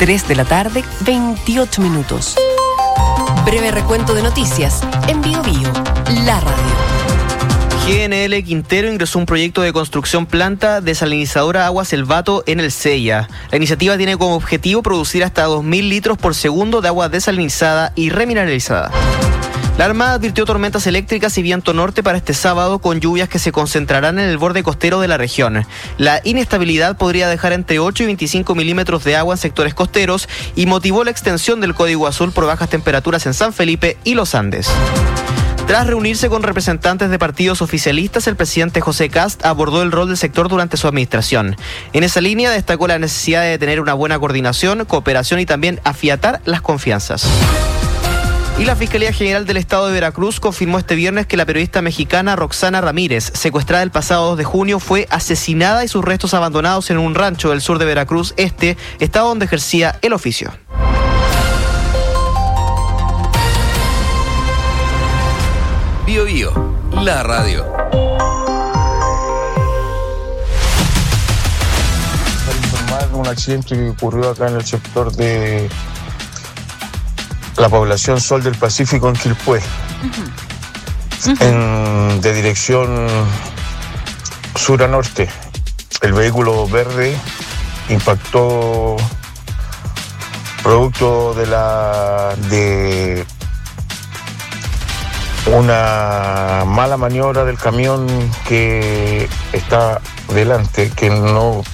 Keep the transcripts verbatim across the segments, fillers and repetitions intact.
tres de la tarde, veintiocho minutos. Breve recuento de noticias en Bio Bio, la radio. G N L Quintero ingresó un proyecto de construcción planta desalinizadora Aguas El Vato en el Sella. La iniciativa tiene como objetivo producir hasta dos mil litros por segundo de agua desalinizada y remineralizada. La Armada advirtió tormentas eléctricas y viento norte para este sábado, con lluvias que se concentrarán en el borde costero de la región. La inestabilidad podría dejar entre ocho y veinticinco milímetros de agua en sectores costeros y motivó la extensión del código azul por bajas temperaturas en San Felipe y los Andes. Tras reunirse con representantes de partidos oficialistas, el presidente José Kast abordó el rol del sector durante su administración. En esa línea destacó la necesidad de tener una buena coordinación, cooperación y también afiatar las confianzas. Y la Fiscalía General del Estado de Veracruz confirmó este viernes que la periodista mexicana Roxana Ramírez, secuestrada el pasado dos de junio, fue asesinada y sus restos abandonados en un rancho del sur de Veracruz Este, estado donde ejercía el oficio. Bio Bio, la radio. Para informar de un accidente que ocurrió acá en el sector de la población Sol del Pacífico en Quilpué, uh-huh. Uh-huh. En, de dirección sur a norte. El vehículo verde impactó producto de la de una mala maniobra del camión que está delante, que no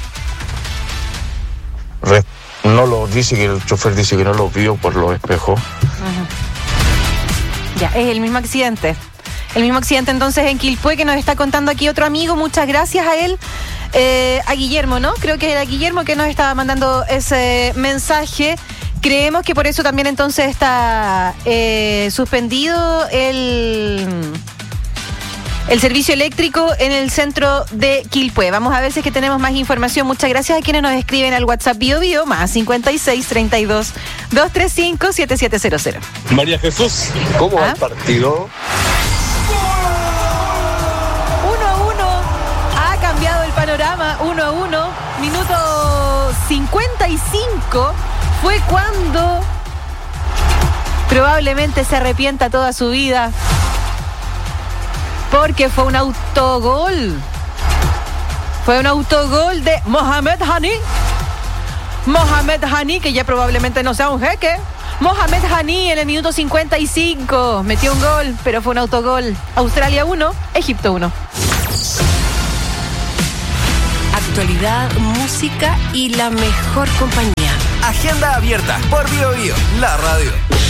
no lo dice, que el chofer dice que no lo vio por los espejos. Uh-huh. Ya, es el mismo accidente. El mismo accidente entonces en Quilpué, que nos está contando aquí otro amigo. Muchas gracias a él, eh, a Guillermo, ¿no? Creo que era Guillermo que nos estaba mandando ese mensaje. Creemos que por eso también entonces está eh, suspendido el, el servicio eléctrico en el centro de Quilpué. Vamos a ver si es que tenemos más información. Muchas gracias a quienes nos escriben al WhatsApp Bio Bio, más cincuenta y seis, treinta y dos, doscientos treinta y cinco, setenta y siete cero cero. María Jesús, ¿cómo va ¿Ah? el partido? uno a uno, ha cambiado el panorama, uno a uno, minuto cincuenta y cinco. Fue cuando probablemente se arrepienta toda su vida, porque fue un autogol. Fue un autogol de Mohamed Hani. Mohamed Hani, que ya probablemente no sea un jeque. Mohamed Hani en el minuto cincuenta y cinco metió un gol, pero fue un autogol. Australia uno, Egipto uno. Actualidad, música y la mejor compañía. Agenda abierta por Bio Bio, la radio.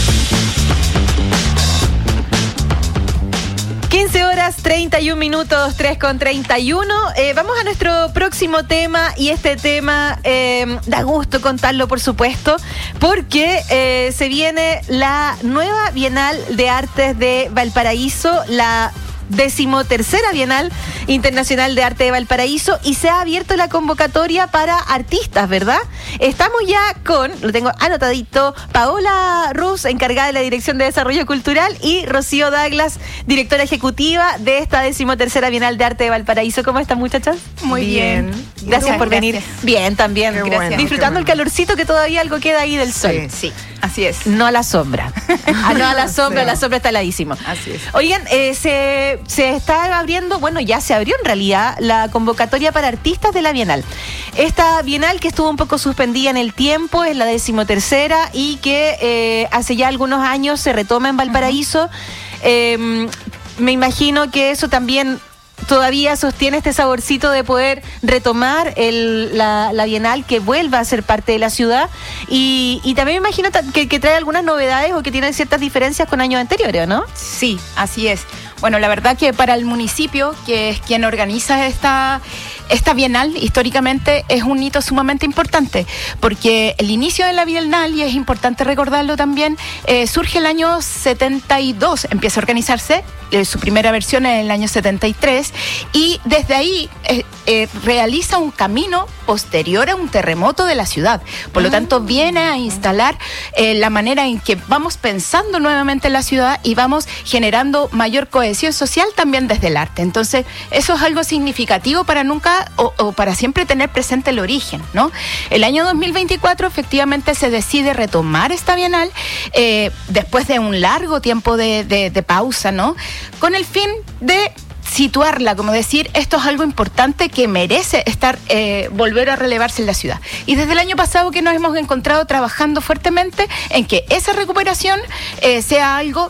quince horas, treinta y un minutos, tres con treinta y uno. Eh, vamos a nuestro próximo tema, y este tema eh, da gusto contarlo, por supuesto, porque eh, se viene la nueva Bienal de Artes de Valparaíso, la decimotercera Bienal Internacional de Arte de Valparaíso, y se ha abierto la convocatoria para artistas, ¿verdad? Estamos ya con, lo tengo anotadito, Paola Ruz, encargada de la Dirección de Desarrollo Cultural, y Rocío Douglas, directora ejecutiva de esta decimotercera Bienal de Arte de Valparaíso. ¿Cómo están, muchachas? Muy bien. bien. Gracias por Gracias. venir. Bien, también. Qué Gracias. bueno, Disfrutando qué bueno. el calorcito que todavía algo queda ahí del sol. Sí, sí, así es. No a la sombra. Ah, no a la sombra, Sí. la sombra está heladísimo. Así es. Oigan, eh, se, se está abriendo, bueno, ya se abrió en realidad la convocatoria para artistas de la Bienal. Esta Bienal, que estuvo un poco suspendida en el tiempo, es la decimotercera, y que eh, hace ya algunos años se retoma en Valparaíso. Uh-huh. Eh, me imagino que eso también todavía sostiene este saborcito de poder retomar el, la, la Bienal, que vuelva a ser parte de la ciudad, y, y también me imagino que, que trae algunas novedades o que tiene ciertas diferencias con años anteriores, ¿no? Sí, así es. Bueno, la verdad que para el municipio, que es quien organiza esta, esta Bienal, históricamente es un hito sumamente importante, porque el inicio de la Bienal, y es importante recordarlo también, eh, surge el año setenta y dos, empieza a organizarse, eh, su primera versión en el año setenta y tres, y desde ahí eh, eh, realiza un camino posterior a un terremoto de la ciudad. Por lo tanto, viene a instalar eh, la manera en que vamos pensando nuevamente en la ciudad y vamos generando mayor cohesión social también desde el arte. Entonces, eso es algo significativo para nunca nunca o, o para siempre tener presente el origen, ¿no? El año dos mil veinticuatro efectivamente se decide retomar esta Bienal eh, después de un largo tiempo de, de, de pausa, ¿no? Con el fin de situarla, como decir, esto es algo importante que merece estar, eh, volver a relevarse en la ciudad. Y desde el año pasado que nos hemos encontrado trabajando fuertemente en que esa recuperación eh, sea algo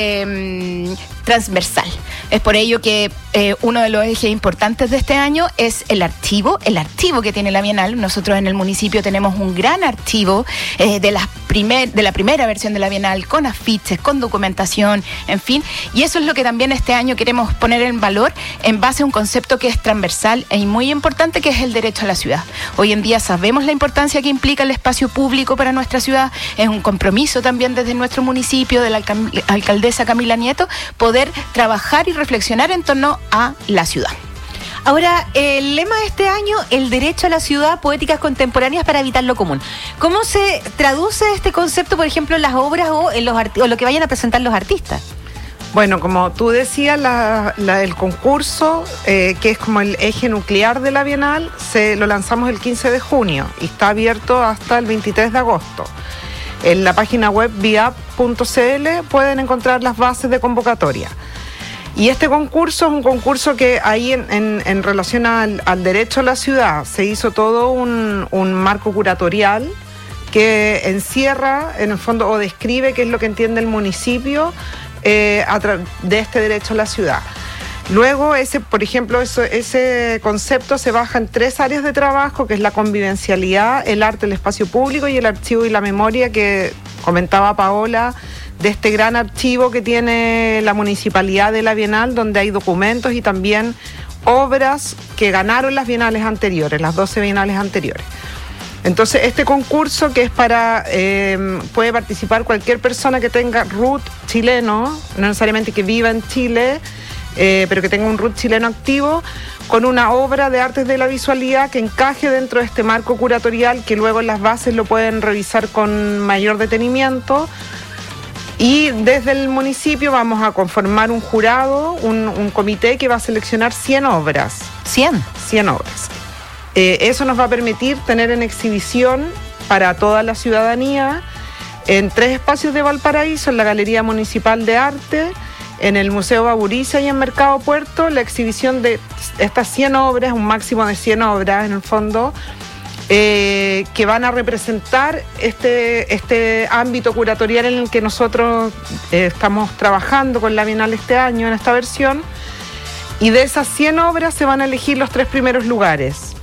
eh, transversal. Es por ello que eh, uno de los ejes importantes de este año es el archivo, el archivo que tiene la Bienal. Nosotros en el municipio tenemos un gran archivo eh, de, la primer, de la primera versión de la Bienal, con afiches, con documentación, en fin. Y eso es lo que también este año queremos poner en valor en base a un concepto que es transversal y muy importante, que es el derecho a la ciudad. Hoy en día sabemos la importancia que implica el espacio público para nuestra ciudad. Es un compromiso también desde nuestro municipio, de la alca- alcaldesa Camila Nieto, poder trabajar y reflexionar en torno a la ciudad. Ahora, el lema de este año, el derecho a la ciudad, poéticas contemporáneas para evitar lo común. ¿Cómo se traduce este concepto, por ejemplo, en las obras o en los art- o lo que vayan a presentar los artistas? Bueno, como tú decías, la, la, el concurso, eh, que es como el eje nuclear de la Bienal, se lo lanzamos el quince de junio y está abierto hasta el veintitrés de agosto. En la página web viap punto c l pueden encontrar las bases de convocatoria. Y este concurso es un concurso que ahí en, en, en relación al, al derecho a la ciudad se hizo todo un, un marco curatorial que encierra, en el fondo, o describe qué es lo que entiende el municipio eh, a tra- de este derecho a la ciudad. Luego, ese, por ejemplo, eso, ese concepto se baja en tres áreas de trabajo, que es la convivencialidad, el arte, el espacio público y el archivo y la memoria, que comentaba Paola, de este gran archivo que tiene la Municipalidad de la Bienal, donde hay documentos y también obras que ganaron las bienales anteriores, las doce bienales anteriores. Entonces, este concurso, que es para, eh, puede participar cualquier persona que tenga root chileno, no necesariamente que viva en Chile, eh, pero que tenga un root chileno activo, con una obra de artes de la visualidad que encaje dentro de este marco curatorial, que luego en las bases lo pueden revisar con mayor detenimiento. Y desde el municipio vamos a conformar un jurado, un, un comité que va a seleccionar cien obras. ¿cien? cien obras. Eh, eso nos va a permitir tener en exhibición para toda la ciudadanía en tres espacios de Valparaíso, en la Galería Municipal de Arte, en el Museo Baburiza y en Mercado Puerto, la exhibición de estas cien obras, un máximo de cien obras en el fondo, Eh, que van a representar este, este ámbito curatorial en el que nosotros eh, estamos trabajando con la Bienal este año, en esta versión. Y de esas cien obras se van a elegir los tres primeros lugares.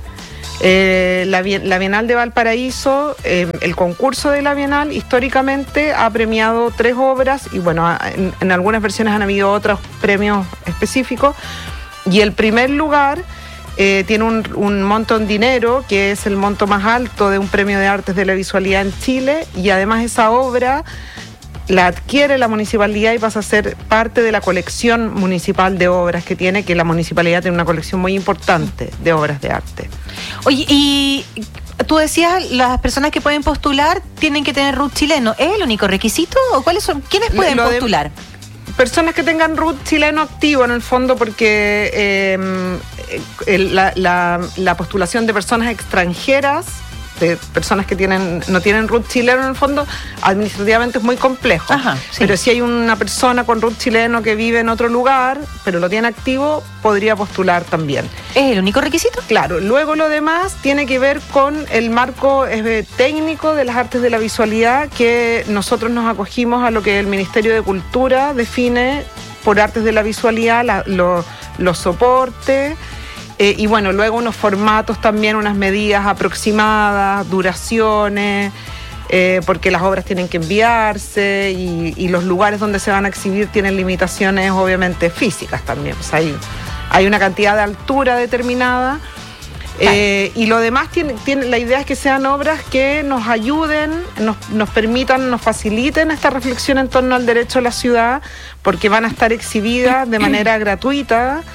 Eh, la, la Bienal de Valparaíso, eh, el concurso de la Bienal, históricamente ha premiado tres obras, y bueno, en, en algunas versiones han habido otros premios específicos. Y el primer lugar Eh, tiene un, un monto en dinero, que es el monto más alto de un premio de artes de la visualidad en Chile, y además esa obra la adquiere la municipalidad y pasa a ser parte de la colección municipal de obras que tiene, que la municipalidad tiene una colección muy importante de obras de arte. Oye, y tú decías, las personas que pueden postular tienen que tener root chileno. ¿Es el único requisito o cuáles son? ¿Quiénes pueden Lo de- postular? Personas que tengan root chileno activo, en el fondo, porque eh, el- la, la- la postulación de personas extranjeras, de personas que tienen no tienen root chileno, en el fondo, administrativamente es muy complejo. Ajá, sí. Pero si hay una persona con root chileno que vive en otro lugar, pero lo tiene activo, podría postular también. ¿Es el único requisito? Claro, luego lo demás tiene que ver con el marco eh, técnico de las artes de la visualidad, que nosotros nos acogimos a lo que el Ministerio de Cultura define por artes de la visualidad, la- lo- los soportes, eh, y bueno, luego unos formatos también, unas medidas aproximadas, duraciones, eh, porque las obras tienen que enviarse y, y los lugares donde se van a exhibir tienen limitaciones obviamente físicas también. O sea, hay, hay una cantidad de altura determinada. Eh, y lo demás, tiene, tiene, la idea es que sean obras que nos ayuden, nos, nos permitan, nos faciliten esta reflexión en torno al derecho a la ciudad, porque van a estar exhibidas de manera gratuita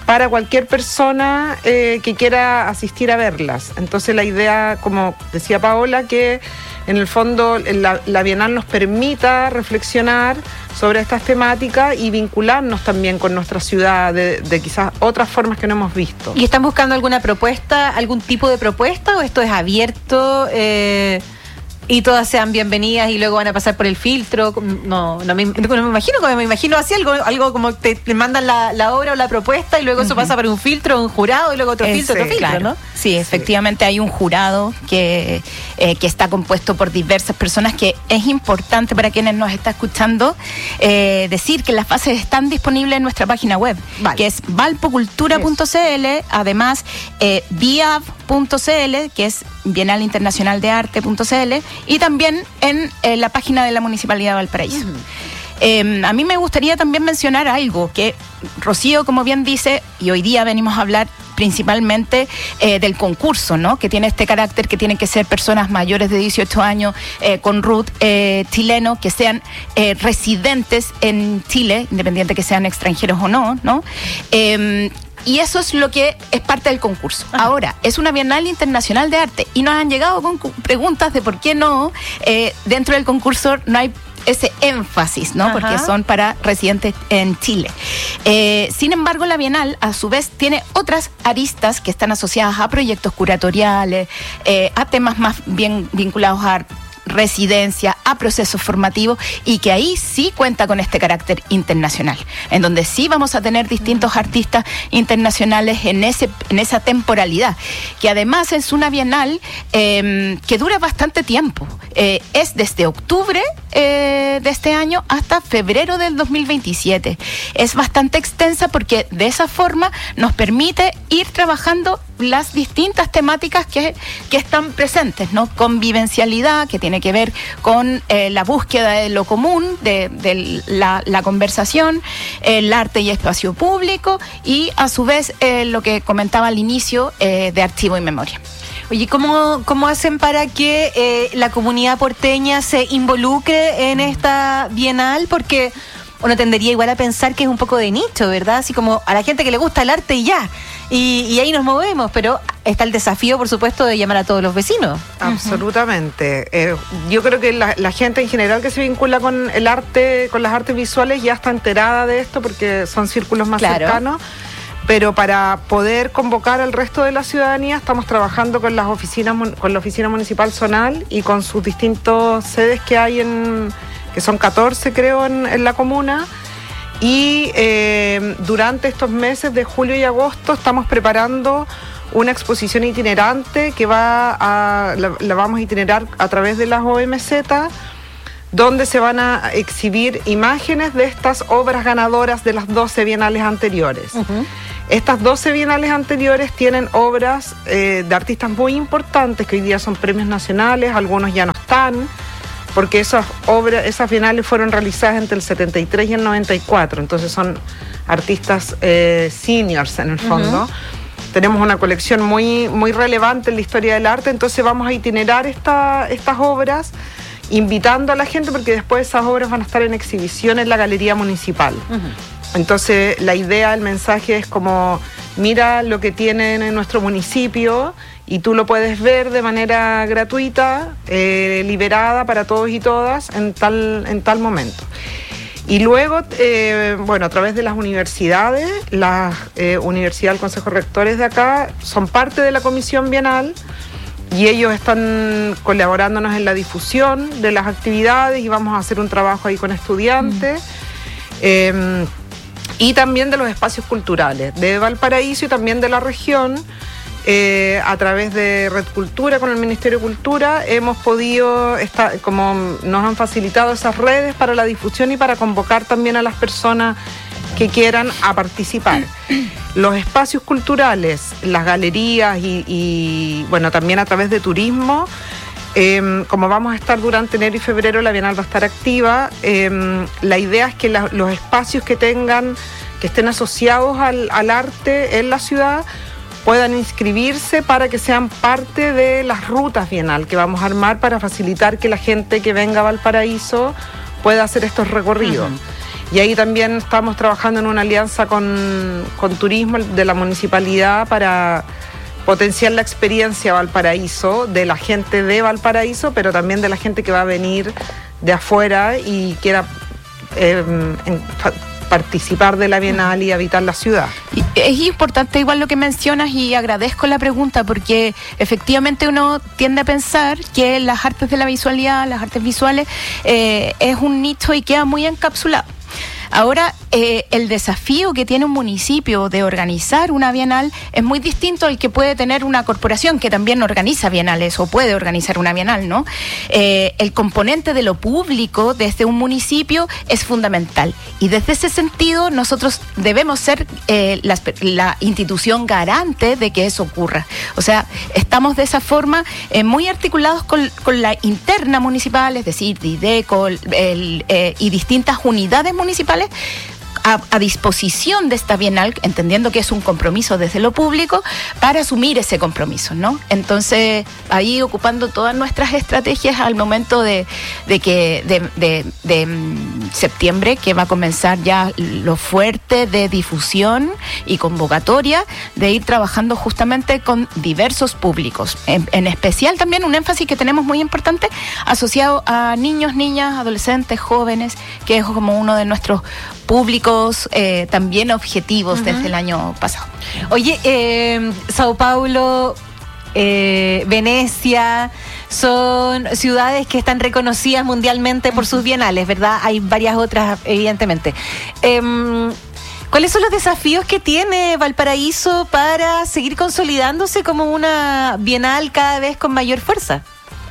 para cualquier persona eh, que quiera asistir a verlas. Entonces la idea, como decía Paola, que en el fondo la, la Bienal nos permita reflexionar sobre estas temáticas y vincularnos también con nuestra ciudad de, de quizás otras formas que no hemos visto. ¿Y están buscando alguna propuesta, algún tipo de propuesta, o esto es abierto eh, y todas sean bienvenidas y luego van a pasar por el filtro? No, no me, no me imagino, como me imagino así algo, algo como te, te mandan la, la obra o la propuesta y luego uh-huh. eso pasa por un filtro, un jurado y luego otro Ese, filtro, otro filtro, claro. ¿no? Sí, sí, efectivamente hay un jurado que, eh, que está compuesto por diversas personas, que es importante para quienes nos están escuchando eh, decir que las bases están disponibles en nuestra página web, vale. que es valpocultura punto c l, además eh, biav punto c l, que es Bienal Internacional de Arte punto c l, y también en eh, la página de la Municipalidad de Valparaíso. Uh-huh. Eh, a mí me gustaría también mencionar algo que Rocío, como bien dice, y hoy día venimos a hablar principalmente eh, del concurso, ¿no? Que tiene este carácter, que tienen que ser personas mayores de dieciocho años eh, con R U T eh, chileno, que sean eh, residentes en Chile, independiente que sean extranjeros o no, ¿no? Eh, Y eso es lo que es parte del concurso. Ajá. Ahora, es una Bienal Internacional de Arte y nos han llegado con preguntas de por qué no, eh, dentro del concurso no hay ese énfasis, ¿no? Ajá. Porque son para residentes en Chile. Eh, sin embargo, la Bienal, a su vez, tiene otras aristas que están asociadas a proyectos curatoriales, eh, a temas más bien vinculados a residencia, a procesos formativos, y que ahí sí cuenta con este carácter internacional, en donde sí vamos a tener distintos artistas internacionales en ese en esa temporalidad, que además es una bienal eh, que dura bastante tiempo. Eh, es desde octubre eh, de este año hasta febrero del dos mil veintisiete. Es bastante extensa porque de esa forma nos permite ir trabajando las distintas temáticas que, que están presentes, ¿no? Convivencialidad, que tiene que ver con eh, la búsqueda de lo común, de, de la, la conversación, el arte y espacio público, y a su vez eh, lo que comentaba al inicio eh, de archivo y memoria. Oye, ¿cómo, cómo hacen para que eh, la comunidad porteña se involucre en esta bienal? Porque uno tendería igual a pensar que es un poco de nicho, ¿verdad? Así como a la gente que le gusta el arte y ya. Y, y ahí nos movemos, pero está el desafío, por supuesto, de llamar a todos los vecinos. Absolutamente. Uh-huh. Eh, yo creo que la, la gente en general que se vincula con el arte, con las artes visuales, ya está enterada de esto porque son círculos más claro. cercanos. Pero para poder convocar al resto de la ciudadanía estamos trabajando con las oficinas, con la oficina municipal zonal y con sus distintos sedes que hay en, que son catorce creo en, en la comuna. Y eh, durante estos meses de julio y agosto estamos preparando una exposición itinerante que va a, la, la vamos a itinerar a través de las O M Z, donde se van a exhibir imágenes de estas obras ganadoras de las doce bienales anteriores. Uh-huh. Estas doce bienales anteriores tienen obras eh, de artistas muy importantes que hoy día son premios nacionales, algunos ya no están, porque esas obras, esas bienales fueron realizadas entre el setenta y tres y el noventa y cuatro, entonces son artistas eh, seniors en el fondo. Uh-huh. Tenemos una colección muy, muy relevante en la historia del arte, entonces vamos a itinerar esta, estas obras, invitando a la gente, porque después esas obras van a estar en exhibición en la Galería Municipal. Uh-huh. Entonces la idea, el mensaje es como, mira lo que tienen en nuestro municipio y tú lo puedes ver de manera gratuita, eh, liberada para todos y todas en tal, en tal momento. Y luego, eh, bueno, a través de las universidades, la eh, Universidad del Consejo de Rectores de acá son parte de la Comisión Bienal y ellos están colaborándonos en la difusión de las actividades y vamos a hacer un trabajo ahí con estudiantes. Mm. Eh, y también de los espacios culturales de Valparaíso y también de la región. Eh, a través de Red Cultura con el Ministerio de Cultura hemos podido, estar, como nos han facilitado esas redes para la difusión y para convocar también a las personas que quieran a participar. Los espacios culturales, las galerías y, y bueno, también a través de turismo, eh, como vamos a estar durante enero y febrero, la Bienal va a estar activa. Eh, la idea es que la, los espacios que tengan, que estén asociados al, al arte en la ciudad, puedan inscribirse para que sean parte de las rutas bienal que vamos a armar para facilitar que la gente que venga a Valparaíso pueda hacer estos recorridos. Uh-huh. Y ahí también estamos trabajando en una alianza con, con turismo de la municipalidad para potenciar la experiencia Valparaíso, de la gente de Valparaíso, pero también de la gente que va a venir de afuera y quiera eh, en, fa, participar de la Bienal y habitar la ciudad. Y es importante igual lo que mencionas y agradezco la pregunta porque efectivamente uno tiende a pensar que las artes de la visualidad, las artes visuales, eh, es un nicho y queda muy encapsulado. Ahora, eh, el desafío que tiene un municipio de organizar una bienal es muy distinto al que puede tener una corporación que también organiza bienales o puede organizar una bienal, ¿no? Eh, el componente de lo público desde un municipio es fundamental y desde ese sentido nosotros debemos ser eh, la, la institución garante de que eso ocurra. O sea, estamos de esa forma eh, muy articulados con, con la interna municipal, es decir, Dideco el, el, eh, y distintas unidades municipales A, a disposición de esta bienal, entendiendo que es un compromiso desde lo público, para asumir ese compromiso, ¿no? Entonces, ahí ocupando todas nuestras estrategias al momento de, de que de, de, de, de septiembre, que va a comenzar ya lo fuerte de difusión y convocatoria, de ir trabajando justamente con diversos públicos. En, en especial también un énfasis que tenemos muy importante asociado a niños, niñas, adolescentes, jóvenes, que es como uno de nuestros públicos eh, también objetivos uh-huh. desde el año pasado. Oye, eh, Sao Paulo, eh, Venecia, son ciudades que están reconocidas mundialmente por sus bienales, ¿verdad? Hay varias otras, evidentemente. Eh, ¿Cuáles son los desafíos que tiene Valparaíso para seguir consolidándose como una bienal cada vez con mayor fuerza?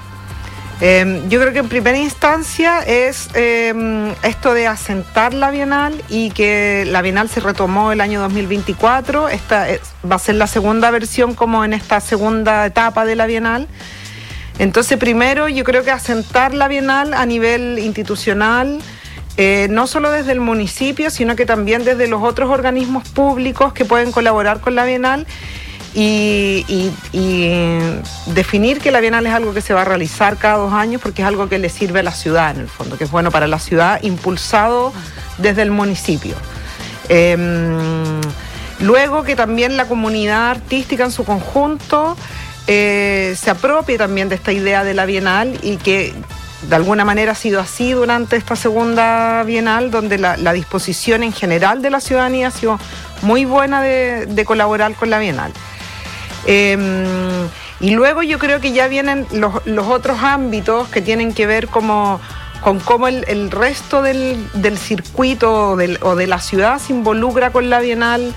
Eh, yo creo que en primera instancia es eh, esto de asentar la Bienal y que la Bienal se retomó el año dos mil veinticuatro. Esta es, va a ser la segunda versión como en esta segunda etapa de la Bienal. Entonces, primero yo creo que asentar la Bienal a nivel institucional, eh, no solo desde el municipio, sino que también desde los otros organismos públicos que pueden colaborar con la Bienal. Y, y, y definir que la Bienal es algo que se va a realizar cada dos años porque es algo que le sirve a la ciudad en el fondo, que es bueno para la ciudad, impulsado desde el municipio. Eh, luego que también la comunidad artística en su conjunto eh, se apropie también de esta idea de la Bienal y que de alguna manera ha sido así durante esta segunda Bienal, donde la, la disposición en general de la ciudadanía ha sido muy buena de, de colaborar con la Bienal. Eh, y luego yo creo que ya vienen los, los otros ámbitos que tienen que ver como, con cómo el, el resto del, del circuito o, del, o de la ciudad se involucra con la Bienal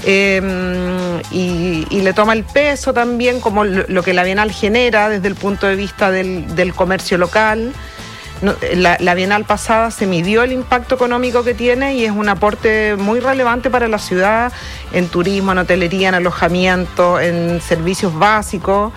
eh, y, y le toma el peso también, como lo, lo que la Bienal genera desde el punto de vista del, del comercio local. La, la Bienal pasada se midió el impacto económico que tiene y es un aporte muy relevante para la ciudad en turismo, en hotelería, en alojamiento, en servicios básicos.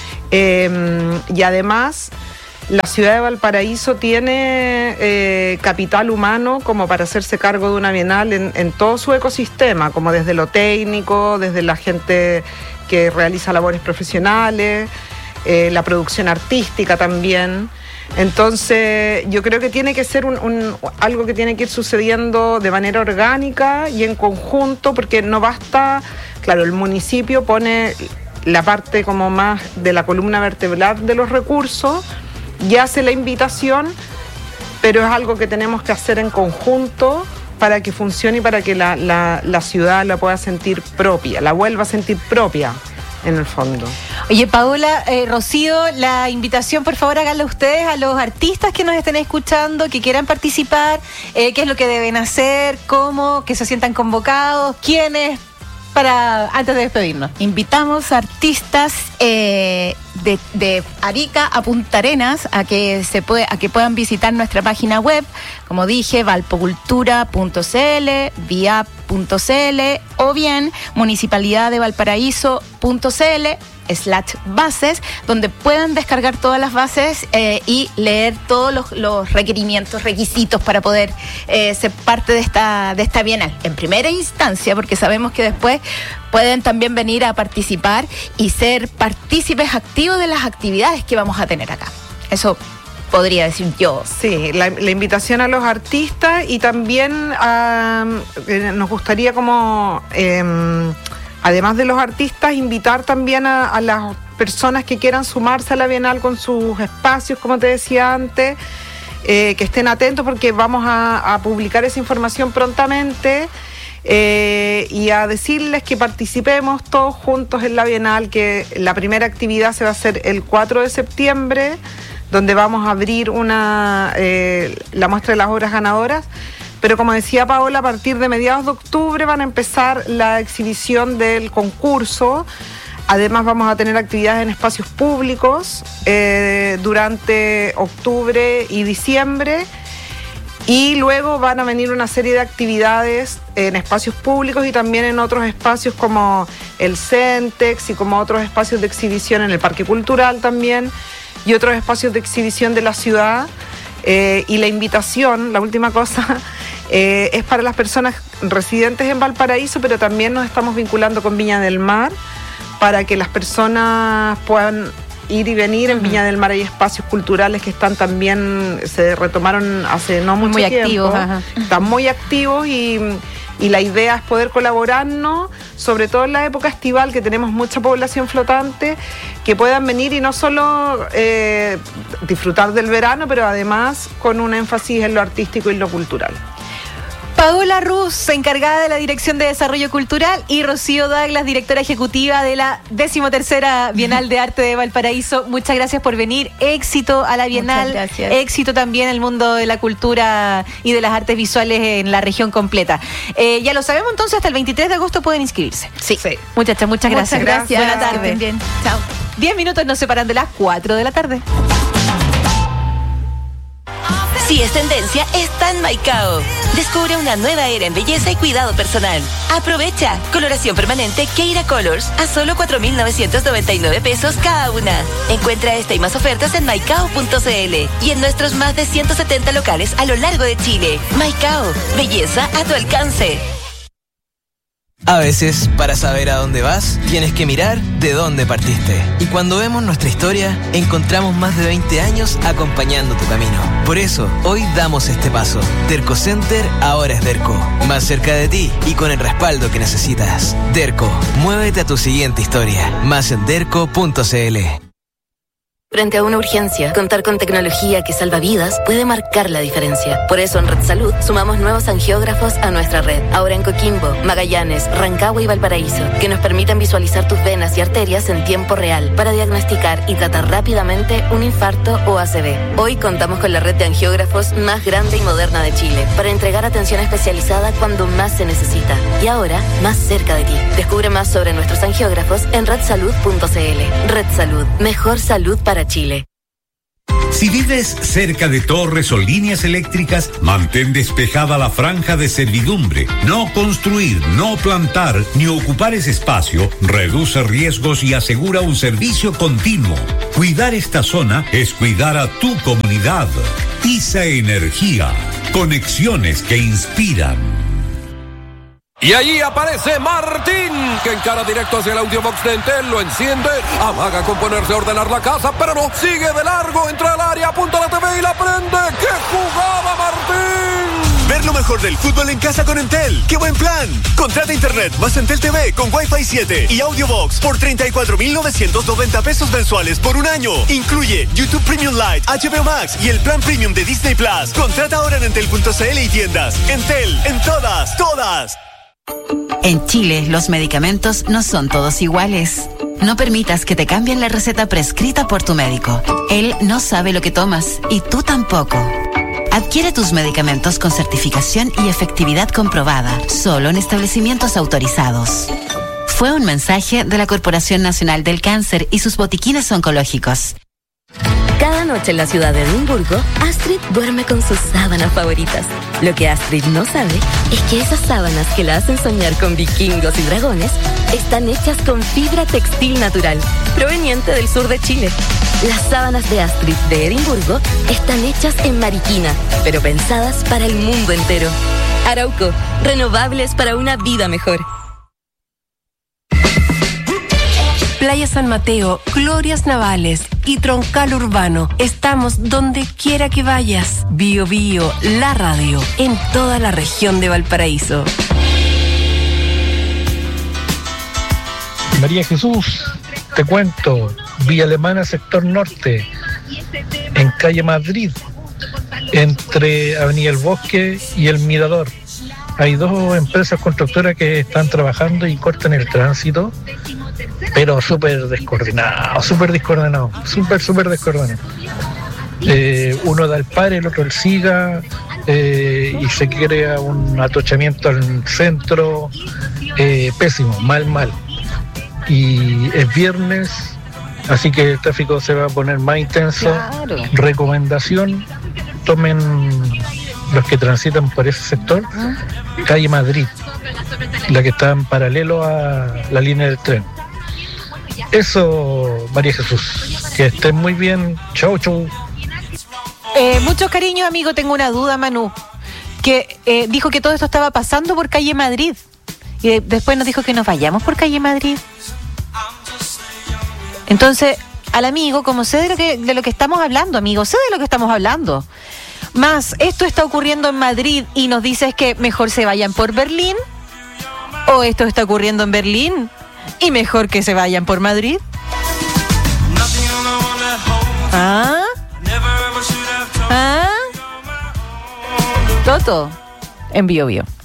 Eh, y además, la ciudad de Valparaíso tiene eh, capital humano como para hacerse cargo de una Bienal en, en todo su ecosistema, como desde lo técnico, desde la gente que realiza labores profesionales, eh, la producción artística también. Entonces, yo creo que tiene que ser un, un, algo que tiene que ir sucediendo de manera orgánica y en conjunto, porque no basta, claro, el municipio pone la parte como más de la columna vertebral de los recursos y hace la invitación, pero es algo que tenemos que hacer en conjunto para que funcione y para que la, la, la ciudad la pueda sentir propia, la vuelva a sentir propia. En el fondo. Oye, Paola, eh, Rocío, la invitación, por favor, háganla ustedes a los artistas que nos estén escuchando, que quieran participar, eh, qué es lo que deben hacer, cómo, que se sientan convocados, quiénes, para antes de despedirnos. Invitamos a artistas eh, de, de Arica a Punta Arenas a que se puede, a que puedan visitar nuestra página web, como dije, valpocultura punto c l, via punto c l o bien municipalidad de valparaíso punto c l slash bases, donde puedan descargar todas las bases eh, y leer todos los, los requerimientos, requisitos para poder eh, ser parte de esta, de esta bienal. En primera instancia, porque sabemos que después pueden también venir a participar y ser partícipes activos de las actividades que vamos a tener acá. Eso podría decir yo. Sí, la, la invitación a los artistas y también a, eh, nos gustaría como, eh, además de los artistas, invitar también a, a las personas que quieran sumarse a la Bienal con sus espacios, como te decía antes, eh, que estén atentos porque vamos a, a publicar esa información prontamente. Eh, y a decirles que participemos todos juntos en la Bienal, que la primera actividad se va a hacer el cuatro de septiembre, donde vamos a abrir una eh, la muestra de las obras ganadoras, pero como decía Paola, a partir de mediados de octubre van a empezar la exhibición del concurso. Además vamos a tener actividades en espacios públicos eh, durante octubre y diciembre. Y luego van a venir una serie de actividades en espacios públicos y también en otros espacios como el Centex y como otros espacios de exhibición en el Parque Cultural también y otros espacios de exhibición de la ciudad. Eh, y la invitación, la última cosa, eh, es para las personas residentes en Valparaíso, pero también nos estamos vinculando con Viña del Mar para que las personas puedan ir y venir. En Viña del Mar hay espacios culturales que están también, se retomaron hace no mucho muy tiempo. activos, ajá. Están muy activos y, y la idea es poder colaborarnos, sobre todo en la época estival, que tenemos mucha población flotante, que puedan venir y no solo eh, disfrutar del verano, pero además con un énfasis en lo artístico y lo cultural. Paola Ruz, encargada de la Dirección de Desarrollo Cultural, y Rocío Douglas, directora ejecutiva de la decimotercera Bienal de Arte de Valparaíso. Muchas gracias por venir. Éxito a la Bienal. Muchas gracias. Éxito también en el mundo de la cultura y de las artes visuales en la región completa. Eh, ya lo sabemos, entonces hasta el veintitrés de agosto pueden inscribirse. Sí. sí. Muchachas, muchas gracias. Muchas gracias. Buena tarde. Que estén bien. Chao. Diez minutos nos separan de las cuatro de la tarde. Si es tendencia, está en Maicao. Descubre una nueva era en belleza y cuidado personal. Aprovecha. Coloración permanente Keira Colors a solo cuatro mil novecientos noventa y nueve pesos cada una. Encuentra esta y más ofertas en maicao punto cl y en nuestros más de ciento setenta locales a lo largo de Chile. Maicao, belleza a tu alcance. A veces, para saber a dónde vas, tienes que mirar de dónde partiste. Y cuando vemos nuestra historia, encontramos más de veinte años acompañando tu camino. Por eso, hoy damos este paso. Derco Center ahora es Derco. Más cerca de ti y con el respaldo que necesitas. Derco, muévete a tu siguiente historia. Más en derco punto cl. Frente a una urgencia, contar con tecnología que salva vidas puede marcar la diferencia. Por eso en Red Salud sumamos nuevos angiógrafos a nuestra red. Ahora en Coquimbo, Magallanes, Rancagua y Valparaíso, que nos permiten visualizar tus venas y arterias en tiempo real para diagnosticar y tratar rápidamente un infarto o A C V. Hoy contamos con la red de angiógrafos más grande y moderna de Chile para entregar atención especializada cuando más se necesita. Y ahora, más cerca de ti. Descubre más sobre nuestros angiógrafos en red salud punto cl. Red Salud, mejor salud para Chile. Si vives cerca de torres o líneas eléctricas, mantén despejada la franja de servidumbre. No construir, no plantar ni ocupar ese espacio reduce riesgos y asegura un servicio continuo. Cuidar esta zona es cuidar a tu comunidad. I S A Energía. Conexiones que inspiran. Y allí aparece Martín, que encara directo hacia el audiobox de Entel, lo enciende, amaga con ponerse a ordenar la casa, pero no, sigue de largo, entra al área, apunta la T V y la prende. ¡Qué jugada, Martín! Ver lo mejor del fútbol en casa con Entel. ¡Qué buen plan! Contrata internet más Entel T V con Wi-Fi siete y audiobox por treinta y cuatro mil novecientos noventa pesos mensuales por un año. Incluye YouTube Premium Lite, H B O Max y el plan Premium de Disney Plus. Contrata ahora en entel punto cl y tiendas. Entel, en todas, todas. En Chile, los medicamentos no son todos iguales. No permitas que te cambien la receta prescrita por tu médico. Él no sabe lo que tomas y tú tampoco. Adquiere tus medicamentos con certificación y efectividad comprobada, solo en establecimientos autorizados. Fue un mensaje de la Corporación Nacional del Cáncer y sus botiquines oncológicos. Cada noche en la ciudad de Edimburgo, Astrid duerme con sus sábanas favoritas. Lo que Astrid no sabe es que esas sábanas que la hacen soñar con vikingos y dragones están hechas con fibra textil natural, proveniente del sur de Chile. Las sábanas de Astrid de Edimburgo están hechas en Mariquina, pero pensadas para el mundo entero. Arauco, renovables para una vida mejor. Playa San Mateo, Glorias Navales y Troncal Urbano. Estamos donde quiera que vayas. Bio Bio, la radio, en toda la región de Valparaíso. María Jesús, te cuento, Villa Alemana, sector norte, en calle Madrid, entre Avenida El Bosque y El Mirador. Hay dos empresas constructoras que están trabajando y cortan el tránsito, pero súper descoordinado, súper descoordinado, súper, súper descoordinado. Eh, uno da el par, el otro el siga, eh, y se crea un atochamiento al centro, eh, pésimo, mal, mal. Y es viernes, así que el tráfico se va a poner más intenso. Claro. Recomendación, tomen los que transitan por ese sector, calle Madrid, la que está en paralelo a la línea del tren. Eso, María Jesús, que estén muy bien. Chau, chau. Eh, muchos cariños, amigo. Tengo una duda, Manu, que eh, dijo que todo esto estaba pasando por calle Madrid y de- después nos dijo que nos vayamos por calle Madrid. Entonces, al amigo, como sé de lo que, de lo que estamos hablando, amigo, sé de lo que estamos hablando. Más, esto está ocurriendo en Madrid y nos dices que mejor se vayan por Berlín, o esto está ocurriendo en Berlín y mejor que se vayan por Madrid. ¿Ah? ¿Ah? Toto, en Bio Bio.